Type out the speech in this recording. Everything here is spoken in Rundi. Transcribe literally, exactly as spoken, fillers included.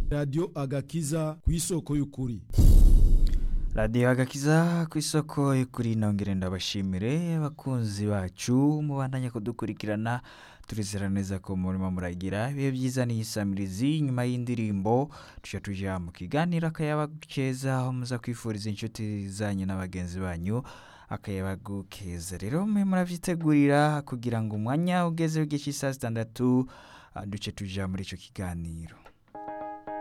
Radio Agakiza kw'isoko y'ukuri. Radio Agakiza kw'isoko y'ukuri nongere ndabashimire abakunzi bacu mubandanye kudukurikirana turizera neza ko murimo muragira ibihe byiza n'isamirizi nyuma y'indirimbo tuje tuja mu kiganiro akayabagukeza aho muza kwifuriza inshuti zanyu n'abagenzi banyu akayabagukeza rero mwe muravyitegurira kugira ngo umwanya ugeze w'igihe cy'isaha zitandatu duce tuja muri ico kiganiro.